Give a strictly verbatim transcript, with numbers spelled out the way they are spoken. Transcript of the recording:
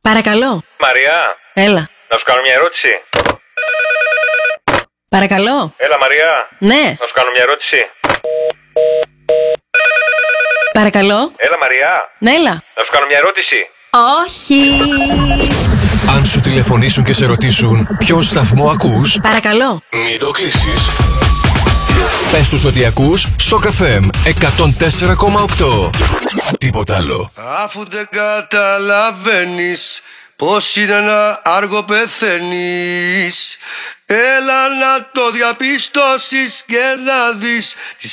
Παρακαλώ. Μαριά. Έλα. Να σου κάνω μια ερώτηση. Παρακαλώ. Έλα, Μαριά. Ναι. Να σου κάνω μια ερώτηση. Παρακαλώ. Έλα, Μαριά. Ναι, έλα. Να σου κάνω μια ερώτηση. Όχι. Αν σου τηλεφωνήσουν και σε ρωτήσουν ποιον σταθμό ακούς, Παρακαλώ. μην το κλείσεις. Πες τους ότι ακούς Σοκ εφ εμ εκατόν τέσσερα κόμμα οκτώ. Τίποτα άλλο. Αφού δεν καταλαβαίνεις πως είναι να άργο πεθαίνεις, έλα να το διαπιστώσεις και να δεις